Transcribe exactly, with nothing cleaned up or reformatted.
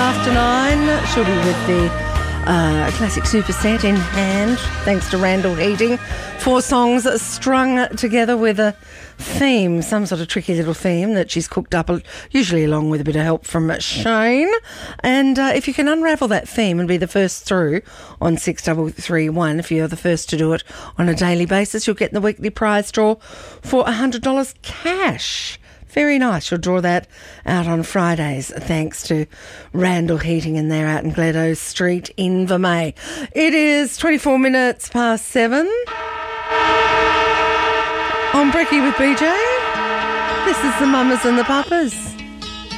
after nine. She'll be with the uh, classic super set in hand, thanks to Randall Heating. Four songs strung together with a theme, some sort of tricky little theme that she's cooked up, usually along with a bit of help from Shane. And uh, if you can unravel that theme and be the first through on six three three one, if you're the first to do it on a daily basis, you'll get the weekly prize draw for one hundred dollars cash. Very nice. You'll draw that out on Fridays, thanks to Randall Heating, and they're out in Gleadow Street in Vermey. It is twenty-four minutes past seven. I'm Brecky with B J. This is the Mamas and the Papas.